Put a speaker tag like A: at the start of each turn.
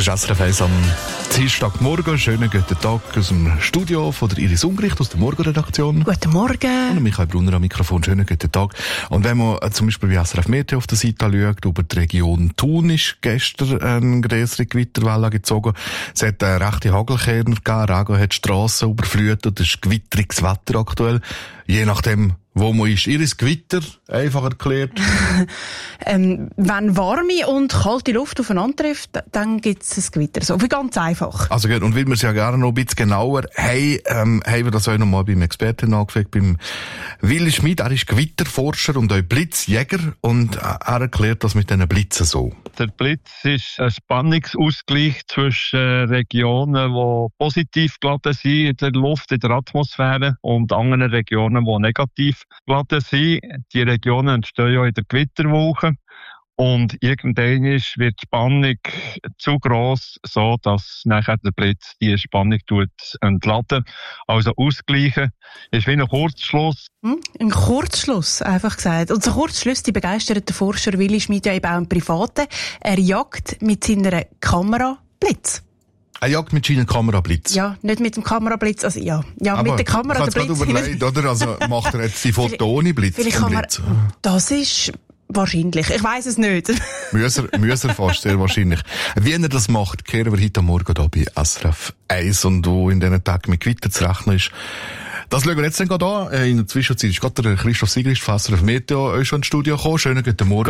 A: Das ist SRF 1 am Dienstagmorgen. Schönen guten Tag aus dem Studio von der Iris Ungericht, aus der Morgenredaktion.
B: Guten Morgen.
A: Und Michael Brunner am Mikrofon. Schönen guten Tag. Und wenn man zum Beispiel bei SRF Meteo auf der Seite schaut, über die Region Thun ist gestern eine größere Gewitterwelle gezogen. Es hat rechte Hagelkörner gegeben, Regen hat die Strassen überflutet, es ist gewitteriges Wetter aktuell. Je nachdem, wo man ist. Iris, Gewitter, einfach erklärt.
B: Wenn warme und kalte Luft aufeinander trifft, dann gibt es ein Gewitter. So, wie ganz einfach.
A: Also gut, und weil wir es ja gerne noch ein bisschen genauer haben, haben wir das auch noch mal beim Experten angefragt, beim Willi Schmid. Er ist Gewitterforscher und auch Blitzjäger und er erklärt das mit diesen Blitzen so.
C: Der Blitz ist ein Spannungsausgleich zwischen Regionen, die positiv geladen sind in der Luft, in der Atmosphäre, und anderen Regionen, die negativ geladen sind. Die Regionen entstehen ja in der Gewitterwolke. Und irgendwann wird die Spannung zu gross, so dass nachher der Blitz die Spannung entladen. Also ausgleichen ist wie ein Kurzschluss.
B: Ein Kurzschluss, einfach gesagt. Und so Kurzschluss, die begeistert der Forscher Willi Schmid ja eben auch im Privaten. Er jagt mit seiner Kamera Blitz.
A: Er jagt mit seiner Kamera Blitz?
B: Ja, nicht mit dem Kamerablitz, also ja
A: aber
B: mit der Kamera
A: der Blitz. Überlegt, oder? Also macht er jetzt die Foto ohne Blitz?
B: Das ist wahrscheinlich. Ich weiss es nicht.
A: Muss er fast, sehr wahrscheinlich. Wie er das macht, kehren wir heute Morgen hier bei SRF 1 und wo in diesen Tagen mit Gewitter zu rechnen ist. Das schauen wir jetzt dann gerade an. In der Zwischenzeit ist gerade der Christoph Sigrist von SRF Meteo schon ins Studio gekommen. Schönen guten Morgen.